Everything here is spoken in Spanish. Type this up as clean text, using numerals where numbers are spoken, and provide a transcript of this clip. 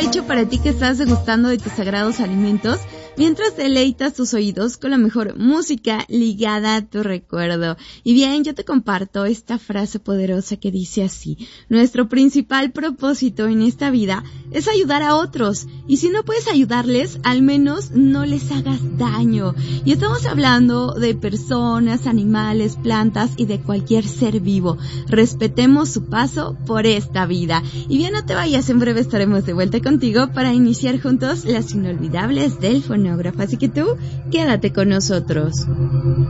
hecho para ti que estás degustando de tus sagrados alimentos, mientras deleitas tus oídos con la mejor música ligada a tu recuerdo. Y bien, yo te comparto esta frase poderosa que dice así: nuestro principal propósito en esta vida es ayudar a otros, y si no puedes ayudarles, al menos no les hagas daño. Y estamos hablando de personas, animales, plantas y de cualquier ser vivo. Respetemos su paso por esta vida. Y bien, no te vayas, en breve estaremos de vuelta contigo para iniciar juntos las inolvidables del fonógrafo. Así que tú, quédate con nosotros.